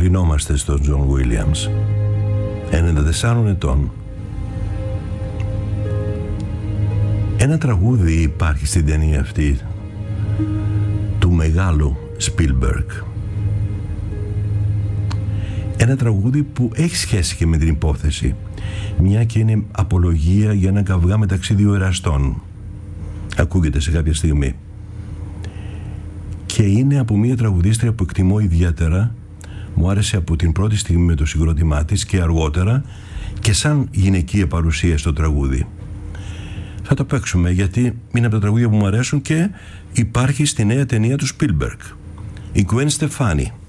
αποκρινόμαστε στον Τζον Βίλιαμς, 94 ετών. Ένα τραγούδι υπάρχει στην ταινία αυτή του μεγάλου Σπίλμπεργκ. Ένα τραγούδι που έχει σχέση και με την υπόθεση, μια και είναι απολογία για έναν καυγά μεταξύ δύο εραστών. Ακούγεται σε κάποια στιγμή. Και είναι από μια τραγουδίστρια που εκτιμώ ιδιαίτερα. Μου άρεσε από την πρώτη στιγμή με το συγκρότημά της και αργότερα και σαν γυναικεία παρουσία στο τραγούδι. Θα το παίξουμε γιατί είναι από τα τραγούδια που μου αρέσουν και υπάρχει στη νέα ταινία του Spielberg, η Gwen Stefani.